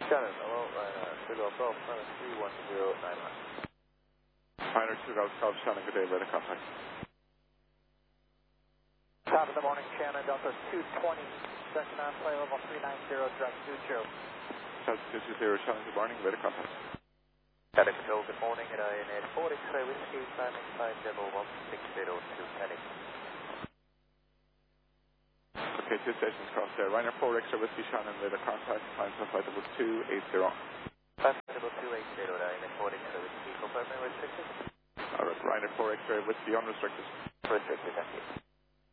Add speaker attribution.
Speaker 1: Shannon, hello, Sugar Golf, 31091.
Speaker 2: Pioneer 2 Golf, Shannon, good day, radar contact.
Speaker 1: Top of the morning, Shannon, Delta 220, second on play level 390, direct 20.
Speaker 2: Delta 220, Shannon, good morning, radar contact.
Speaker 1: Data control, good morning, at INA 4 X-ray whiskey, climbing 50160 Penny.
Speaker 2: Okay, 2 stations crossed there. Ryanair 4 X-ray whiskey, Shannon, radar contact, time for flight level 280.
Speaker 1: Flight level 280, INA 4 X-ray whiskey, confirming restricted.
Speaker 2: Alright, Ryanair 4 X-ray whiskey, unrestricted.
Speaker 1: Restricted, thank you.